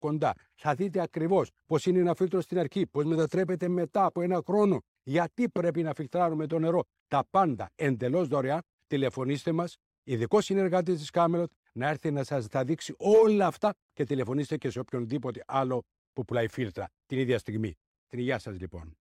κοντά. Θα δείτε ακριβώς πώς είναι ένα φίλτρο στην αρχή, πώς μετατρέπεται μετά από ένα χρόνο, γιατί πρέπει να φιλτράρουμε το νερό. Τα πάντα εντελώς δωρεάν. Τηλεφωνήστε μας, ειδικό συνεργάτη της Camelot, να έρθει να σας τα δείξει όλα αυτά και τηλεφωνήστε και σε οποιονδήποτε άλλο που πουλάει φίλτρα την ίδια στιγμή. Την υγεία σας λοιπόν.